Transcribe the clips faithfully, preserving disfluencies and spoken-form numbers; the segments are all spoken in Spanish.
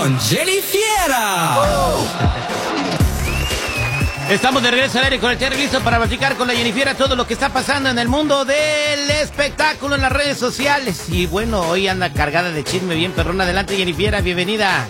con Jenny Fiera. Uh. Estamos de regreso al aire con el Terry listo para platicar con la Jenny Fiera todo lo que está pasando en el mundo del espectáculo en las redes sociales. Y bueno, hoy anda cargada de chisme bien perrón. Adelante, Jenny Fiera, bienvenida.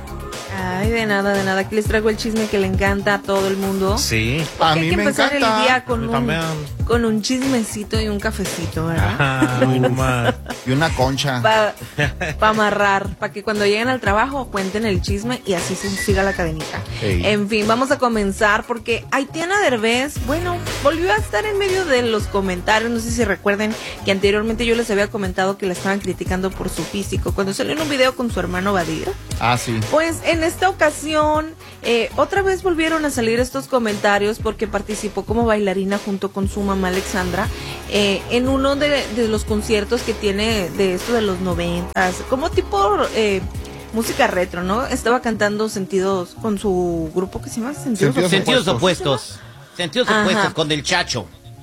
Ay, de nada, de nada. Aquí les traigo el chisme que le encanta a todo el mundo. Sí, Porque a mí hay que me empezar encanta. el día con un, También. con un chismecito y un cafecito, ¿verdad? Ajá, muy nomás. Y una concha. Para pa amarrar, para que cuando lleguen al trabajo cuenten el chisme y así se siga la cadenita. Ey. En fin, vamos a comenzar porque Aitana Derbez, bueno, volvió a estar en medio de los comentarios. No sé si recuerden que anteriormente yo les había comentado que la estaban criticando por su físico cuando salió en un video con su hermano Badir. Ah, sí. Pues en esta ocasión, eh, otra vez volvieron a salir estos comentarios porque participó como bailarina junto con su mamá Alexandra eh, en uno de, de los conciertos que tiene de esto de los noventas, como tipo eh, música retro, ¿no? Estaba cantando Sentidos con su grupo que se llama Sentidos, Sentidos Sentidos opuestos. opuestos. Sentidos Ajá. opuestos con el Chacho.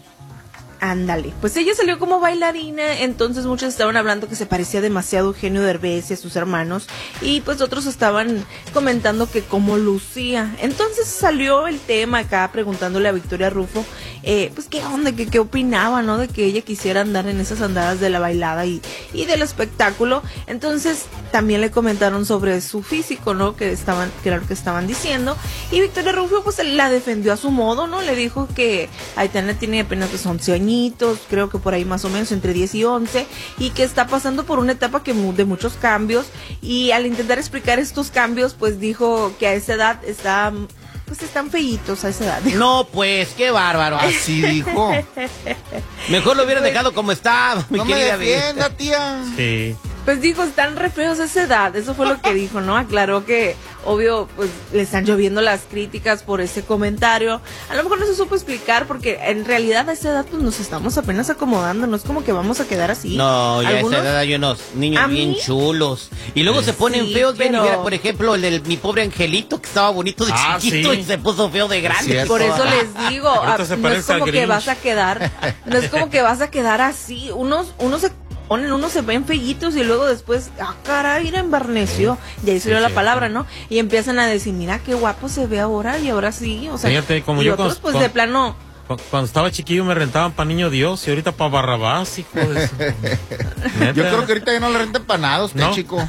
Ándale, pues ella salió como bailarina, entonces muchos estaban hablando que se parecía demasiado a Eugenio Derbez y a sus hermanos, y pues otros estaban comentando que cómo lucía. Entonces salió el tema acá preguntándole a Victoria Rufo, eh, pues qué onda, que qué opinaba, ¿no? De que ella quisiera andar en esas andadas de la bailada y, y del espectáculo. Entonces también le comentaron sobre su físico, ¿no? Que estaban, que era lo que estaban diciendo, y Victoria Rufo pues la defendió a su modo, ¿no? Le dijo que Aitana tiene apenas pues once añitos, creo que por ahí más o menos entre diez y once, y que está pasando por una etapa que de muchos cambios, y al intentar explicar estos cambios pues dijo que a esa edad está, pues están feitos a esa edad. No, pues, qué bárbaro. Así dijo. Mejor lo hubiera dejado como estaba, mi No me querida defienda, Vista. tía. Sí. Pues dijo, están re feos a esa edad, eso fue lo que dijo, ¿no? Aclaró que, obvio, pues le están lloviendo las críticas por ese comentario. A lo mejor no se supo explicar porque en realidad a esa edad pues nos estamos apenas acomodando, no es como que vamos a quedar así. No, ya a Algunos- esa edad hay unos niños ¿A bien mí? chulos. Y luego se ponen Sí, feos, ven y pero- mira, por ejemplo, el de mi pobre angelito, que estaba bonito de Ah, chiquito sí. y se puso feo de grande. cierto. Por eso les digo, Ahorita ah, se no es parece al como que Grinch. vas a quedar, no es como que vas a quedar así. Unos, unos se ponen, unos se ven fellitos y luego después, ah, caray, mira, embarneció. Y ahí salió Sí, la cierto. palabra, ¿no? Y empiezan a decir, mira qué guapo se ve ahora y ahora sí. O sea, Fíjate, como y yo otros, con- pues con- de plano. Cu- Cuando estaba chiquillo me rentaban para Niño Dios y ahorita para Barrabás, hijo de su- Neta. Yo creo que ahorita ya no le renta empanados, usted, ¿No? chico.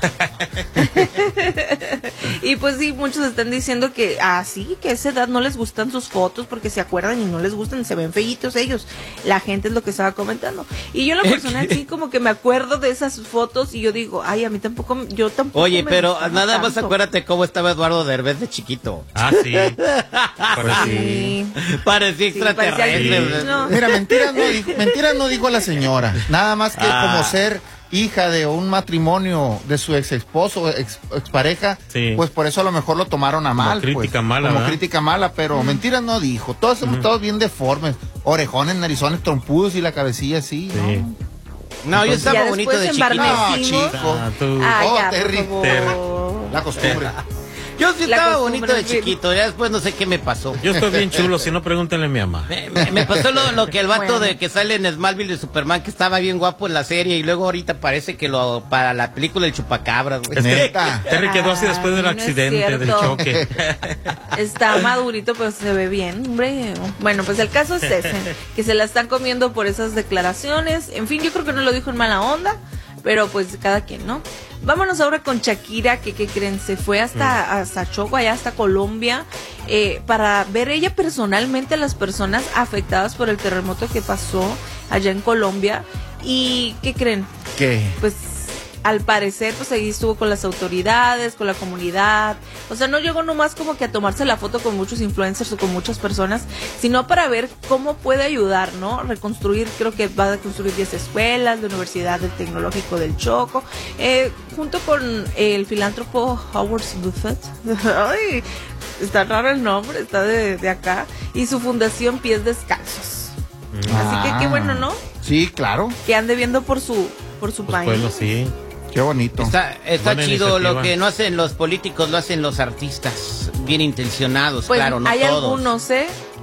Y pues sí, muchos están diciendo que así, ah, que a esa edad no les gustan sus fotos porque se acuerdan y no les gustan, se ven feitos ellos. La gente es lo que estaba comentando. Y yo en lo personal sí como que me acuerdo de esas fotos y yo digo, ay, a mí tampoco, yo tampoco. Oye, me pero gustaba nada más tanto. acuérdate cómo estaba Eduardo Derbez de chiquito. Ah, sí. Pues sí. Sí. Parecía Sí, parecía extraterrestre. el Grinch, ¿no? Mira, mentiras no dijo, mentiras no dijo la señora. Nada más que Ah. como ser hija de un matrimonio de su ex esposo, ex expareja, Sí. pues por eso a lo mejor lo tomaron a mal. crítica pues, mala, Como ¿verdad? crítica mala, pero mentiras no dijo. Todos hemos estado bien deformes. Orejones, narizones, trompudos y la cabecilla así, Sí. ¿no? No, yo Entonces- estaba Ya bonito después de chiquito. No, embarnecimos. chico. Ah, tú. Ah, Oh, ya, Terry, por Terry. favor. La costumbre. Yo sí La estaba costumbre, bonito de en fin. chiquito, ya después no sé qué me pasó. Yo estoy bien chulo, si no pregúntenle a mi mamá. Me, me- me pasó lo, lo que el vato Bueno. de que sale en Smallville de Superman, que estaba bien guapo en la serie y luego ahorita parece que lo para la película El Chupacabras, güey. Es que Neta. Terry quedó así después del Ay, no es accidente, del cierto. choque. Está madurito, pero se ve bien, hombre. Bueno, pues el caso es ese, que se la están comiendo por esas declaraciones. En fin, yo creo que no lo dijo en mala onda, pero pues cada quien, ¿no? Vámonos ahora con Shakira, que, ¿qué creen? Se fue hasta, hasta Choco, allá hasta Colombia, eh, para ver ella personalmente a las personas afectadas por el terremoto que pasó allá en Colombia. ¿Y qué creen? ¿Qué? Pues al parecer, pues ahí estuvo con las autoridades, con la comunidad. O sea, no llegó nomás como que a tomarse la foto con muchos influencers o con muchas personas, sino para ver cómo puede ayudar, ¿no? Reconstruir, creo que va a construir diez escuelas, la Universidad del Tecnológico del Choco, eh, junto con el filántropo Howard Buffett. Ay, está raro el nombre, está de, de acá. Y su fundación Pies Descalzos. Así que qué bueno, ¿no? Sí, claro. Que ande viendo por su, por su Pues país. pueblo, sí. Qué bonito. Está, está Buena chido, iniciativa. lo que no hacen los políticos lo hacen los artistas, bien intencionados, Pues claro, no hay todos. algunos, ¿eh?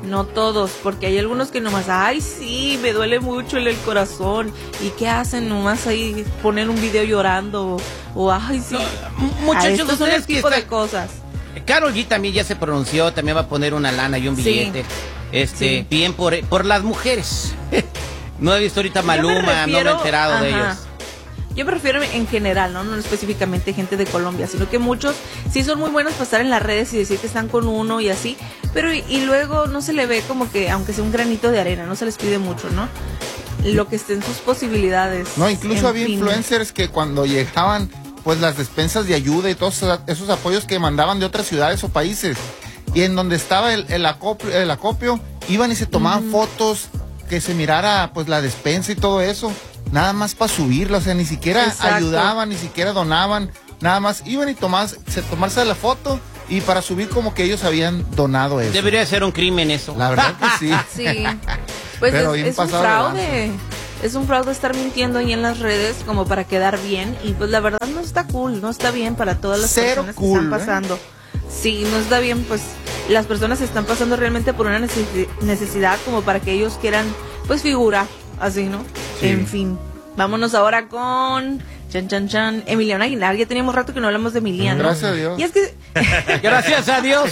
No todos, porque hay algunos que nomás, ay, sí, me duele mucho en el corazón. ¿Y qué hacen? Nomás ahí ponen un video llorando. O, ay, sí. No, muchachos, Ah, estos son ustedes el que tipo de están- cosas. Karol G también ya se pronunció, también va a poner una lana y un Sí. billete. Este, Sí. bien por, por las mujeres. No he visto ahorita Yo me Maluma, no me he refiero- enterado de ajá. ellos. Yo prefiero en general, ¿no? No específicamente gente de Colombia, sino que muchos sí son muy buenos para estar en las redes y decir que están con uno y así, pero y, y luego no se le ve como que, aunque sea un granito de arena, no se les pide mucho, ¿no? Lo que esté en sus posibilidades. No, incluso en había fin. influencers que cuando llegaban, pues las despensas de ayuda y todos esos- esos apoyos que mandaban de otras ciudades o países, y en donde estaba el, el acopio, el acopio, iban y se tomaban fotos, que se mirara pues la despensa y todo eso, nada más para subirla, o sea, ni siquiera Exacto. ayudaban, ni siquiera donaban, nada más iban y tomas, se tomarse la foto y para subir como que ellos habían donado eso. Debería ser un crimen eso. La verdad que sí. Sí, pues Pero es, bien es un pasado de fraude. Es un fraude estar mintiendo ahí en las redes como para quedar bien y pues la verdad no está cool, no está bien para todas las Cero personas cool, que están ¿eh? pasando. Sí, no está bien, pues las personas están pasando realmente por una necesi- necesidad como para que ellos quieran pues figurar así, ¿no? Sí. En fin, vámonos ahora con chan chan chan Emiliano Aguilar. Ya teníamos rato que no hablamos de Emiliano. Gracias a Dios. Y es que Gracias a Dios.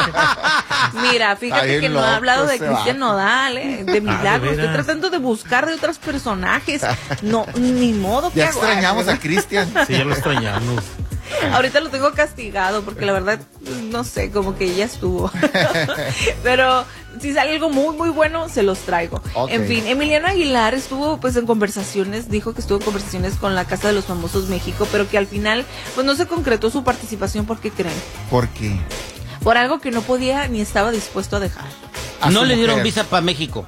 mira, Está fíjate bien que no he loco hablado de ese Cristian vato. Nodal, ¿eh? de Milagros. Estoy veras? tratando de buscar de otros personajes. No, ni modo que Ya extrañamos a Cristian. Sí, ya lo extrañamos. Ahorita lo tengo castigado porque la verdad, no sé, como que ya estuvo. Pero si sale algo muy, muy bueno, se los traigo. Ok. En fin, Emiliano Aguilar estuvo pues en conversaciones, dijo que estuvo en conversaciones con la Casa de los Famosos México, pero que al final pues no se concretó su participación. ¿Por qué creen? ¿Por qué? Por algo que no podía ni estaba dispuesto a dejar. A No su le dieron mujer. visa para México.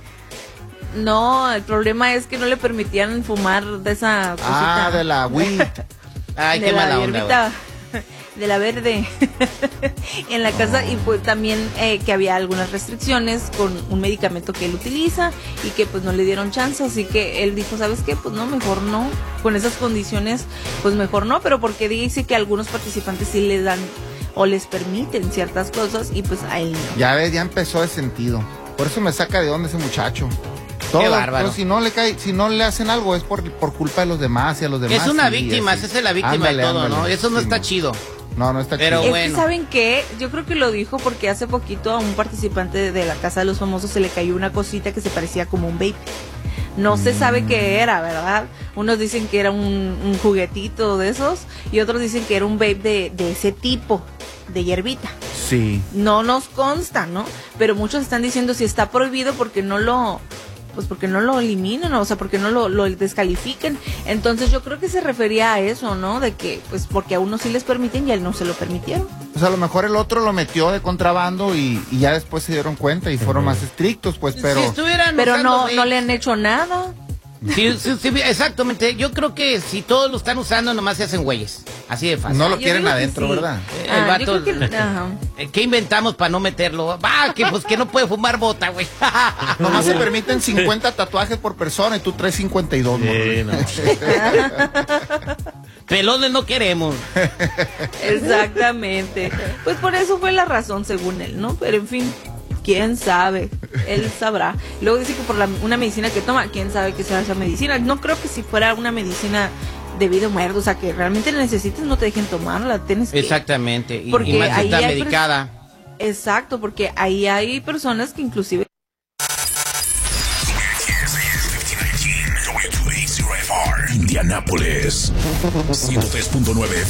No, el problema es que no le permitían fumar de esa cosita. Ah, de la weed. Ay, de qué la mala onda. hierbita, de la verde en la casa. Y pues también eh, que había algunas restricciones con un medicamento que él utiliza y que pues no le dieron chance, así que él dijo, ¿sabes qué? Pues no, mejor no, con esas condiciones pues mejor no, pero porque dice que algunos participantes sí les dan o les permiten ciertas cosas y pues a él no. Ya ves, ya empezó de sentido. Por eso me saca de onda ese muchacho. Todo, Qué bárbaro. pero si no le cae, si no le hacen algo es por, por culpa de los demás y a los demás. Es una sí, víctima, así. esa es la víctima Ándale, de todo, ándale. ¿no? Eso no Sí, está no. chido. No, no está Pero chido. Es bueno. que ¿saben qué? Yo creo que lo dijo porque hace poquito a un participante de la Casa de los Famosos se le cayó una cosita que se parecía como un vape. No se sabe qué era, ¿verdad? Unos dicen que era un, un juguetito de esos y otros dicen que era un vape de, de ese tipo, de hierbita. Sí. No nos consta, ¿no? Pero muchos están diciendo si está prohibido porque no lo... pues porque no lo eliminan, o sea, porque no lo, lo descalifican. Entonces yo creo que se refería a eso, ¿no? De que, pues porque a unos sí les permiten y a él no se lo permitieron. Pues a lo mejor el otro lo metió de contrabando y, y ya después se dieron cuenta y fueron más estrictos, pues, pero... Si estuvieran Pero usando no, vapes, no le han hecho nada. sí, sí, sí, exactamente. Yo creo que si todos lo están usando, nomás se hacen güeyes. Así de fácil. no lo Yo quieren digo que adentro, sí. ¿verdad? El Ah, vato- yo creo que, ajá. Eh, ¿Qué inventamos para no meterlo? Va, que pues que no puede fumar bota, güey. Nomás se permiten cincuenta tatuajes por persona y tú traes cincuenta y dos, Sí, ¿no? no. Pelones no queremos. Exactamente. Pues por eso fue la razón, según él, ¿no? Pero en fin, quién sabe. Él sabrá. Luego dice que por la, una medicina que toma, quién sabe qué sea esa medicina. No creo que si fuera una medicina de vida o muerte, o sea, que realmente la necesites, no te dejen tomarla. Tienes que... Exactamente. Y, Porque y más si ahí está hay pers- medicada. Exacto, porque ahí hay personas que inclusive Indianápolis ciento tres punto nueve